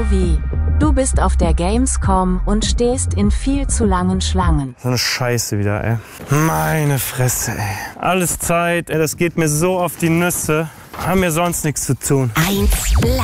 wie: Du bist auf der Gamescom und stehst in viel zu langen Schlangen. So eine Scheiße wieder, ey. Meine Fresse, ey. Alles Zeit, ey, das geht mir so auf die Nüsse. Haben wir sonst nichts zu tun. 1 Live.